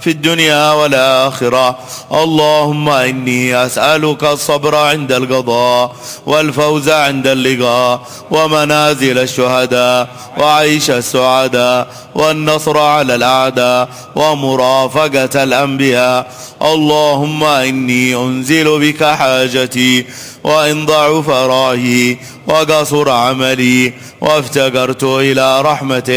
في الدنيا والآخرة. اللهم إني أسألك الصبر عند القضاء والفوز عند اللقاء ومنازل الشهداء وعيش السعداء والنصر على الأعداء ومرافقة الأنبياء. اللهم إني أنزل بك حاجتي وإن ضعف رأيي وقصر عملي وافتقرت إلى رحمتك